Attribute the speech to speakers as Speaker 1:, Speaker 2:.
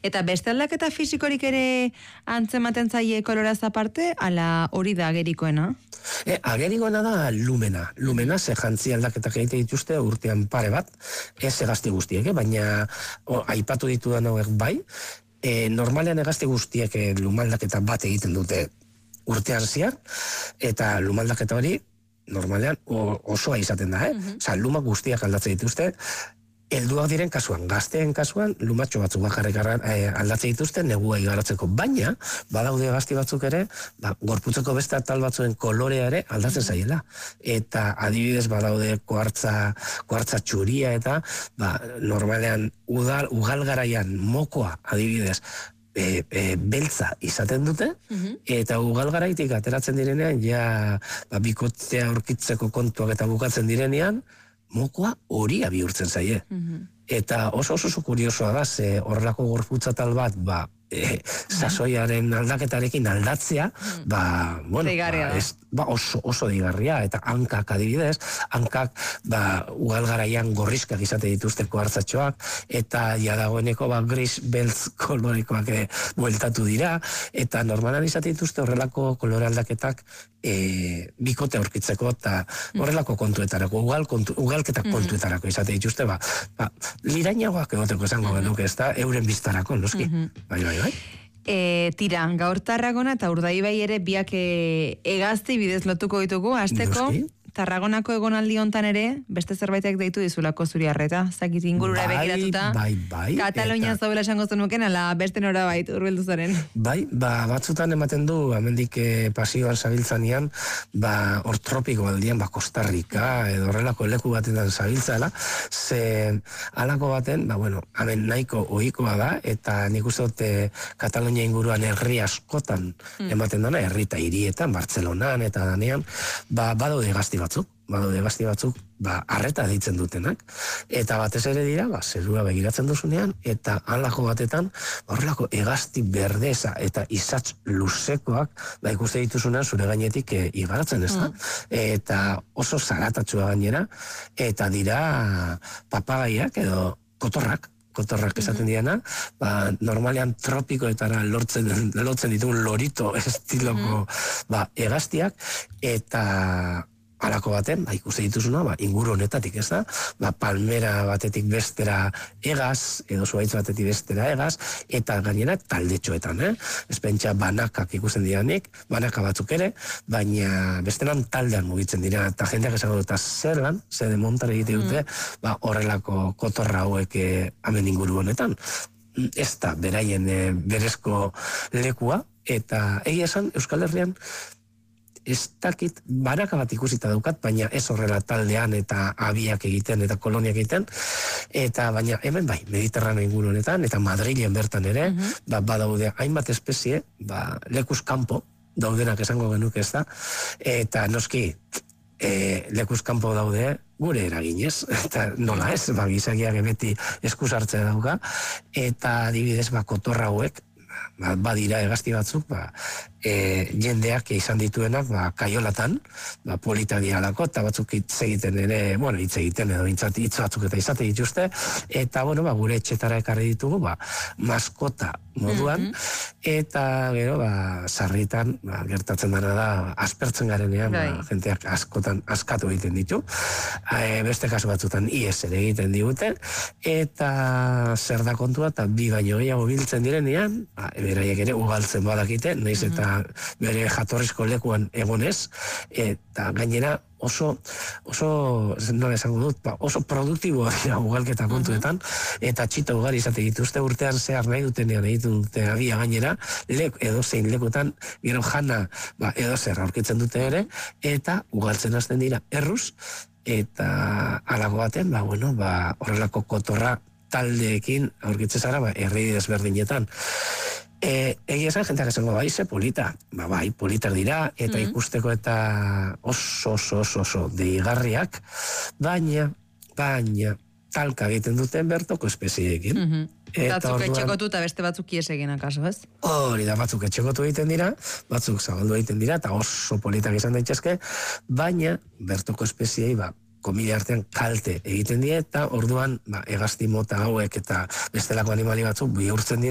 Speaker 1: Eta beste aldaketa fisikorik ere antzematen zaie koloraz aparte, ala hori da agerikoena?
Speaker 2: Agerikoena da lumena, ze jantzi aldaketak egite dituzte urtean pare bat, ez hegazti guztiek, baina aipatu ditudan hauek bai, normalean hegazti guztiek lumaldaketa bat egiten dute urtean zehar, eta lumaldaketa hori normalean osoa izaten da, Osa, lumak guztiak aldatzen dituzte, helduak diren kasuan, gazteen kasuan, lumatxo batzuk bakarrik aldatzen dituzte negua igaratzeko, baina badaude gazti batzuk ere, gorputzeko beste atal batzuen kolorea ere aldatzen zaiela. Eta adibidez badaude kuartza txuria eta normalean ugal garaian mokoa adibidez beltza izaten dute, eta ugal garaitik ateratzen direnean, bikotzea aurkitzeko kontuak eta bukatzen direnean, mokoa horia bihurtzen zaie. Eta oso kuriosoa da, ze horrelako gorputza tal bat, sasoiaren aldaketarekin aldatzea, oso digarria, eta hankak adibidez, hankak ugal garaian gorrizkak izate dituzte kuartzatxoak, eta dagoeneko gris beltz kolorekoak bueltatu dira, eta normalan izate dituzte horrelako kolore aldaketak bikote aurkitzeko eta horrelako kontuetarako, ugalketak kontuetarako izate dituzte, lirainagoak egoteko esango genuke, ez da, euren biztarako, noski. Bai.
Speaker 1: Tira, gaur Tarragona eta Urdaibai ere biak hegazti bidez lotuko ditugu, hasteko Tarragonako egonaldi hontan ere, beste zerbaitek deitu dizulako zuri arreta, zakit ingurura begiratuta.
Speaker 2: Bai.
Speaker 1: Katalunia zaudela esango zenuken, ala beste nora urbildu zaren.
Speaker 2: Bai, batzutan ematen du, hemendik pasioan zabiltzanean, hor tropiko aldian, Costa Rica, edo horrelako leku batetan zabiltzala, ze alako baten, hemen nahiko ohikoa da, eta nik uste dut Katalunia inguruan herri askotan ematen dana, herri eta hirietan, Bartzelonan eta danean, badaude gazti batzuk, arreta ditzen dutenak, eta batez ere dira, zerua begiratzen duzunean, eta halako batetan, horrelako hegazti berdeza eta izatz luzekoak, ikuste dituzunean zure gainetik igaratzen, ez da? Eta oso zaratatxua gainera, eta dira papagaiak edo kotorrak esaten diana, normalean tropikoetara lotzen ditugun lorito estiloko hegaztiak, eta halako baten, ikuste dituzuna, inguru honetatik, ez da, palmera batetik bestera egaz, edo zuaitz batetik bestera egaz, eta gainera taldetxoetan, ez pentsa banakak ikusten diranik, banaka batzuk ere, baina bestenan taldean mugitzen dira, eta jendeak esango dut, zer demontar egite dute, horrelako kotorra hauek hemen inguru honetan. Ez da, beraien berezko lekua, eta egia esan, Euskal Herrian, ez dakit, banaka bat ikusita daukat, baina ez horrela taldean eta abiak egiten eta koloniak egiten, eta baina hemen Mediterraneo inguru honetan, eta Madrilen bertan ere, badaude hainbat espezie, lekuz kanpo, daudenak esango genuke ez da, eta noski, lekuz kanpo daude, gure eraginez, eta nola ez, gizakiak beti eskusartzea dauka, eta adibidez kotorra hauek, badira hegazti batzuk, jendeak izan dituenak kaiolatan, polita dialako, eta batzuk hitz egiten ere, hitz egiten edo hitz batzuk eta izate dituzte, eta gure etxetara ekarri ditugu, maskota moduan, eta gero, sarritan, gertatzen dena da, aspertzen garenean, jenteak askotan askatu egiten ditu, beste kasu batzutan ies ere egiten digute, eta zer da kontua, eta bi baino gehiago biltzen direnean, beraiek ere ugaltzen badakite, nahiz eta bere jatorrizko lekuan egonez, eta gainera oso nola esango dut, oso produktiboa dira ugalketa kontuetan, eta txito ugari izate dituzte urtean zehar nahi dutenean egiten dute abia gainera, edozein lekutan, gero jana edo zer aurkitzen dute ere, eta ugaltzen hasten dira erruz, eta alago baten, horrelako kotorra taldeekin aurkitzen zara, herri desberdinetan. Egia esan, jenteak esango, ze polita. Politak dira, eta ikusteko eta oso deigarriak, baina talka egiten duten bertoko espezieekin.
Speaker 1: Batzuk etxekotu eta beste batzuk ies egin akaso, ez?
Speaker 2: Hori da, batzuk etxekotu egiten dira, batzuk zabaldu egiten dira, eta oso politak izan daitezke, baina bertoko espeziei, komila artean kalte egiten die, eta orduan hegazti mota hauek eta bestelako animali batzuk bihurtzen dira,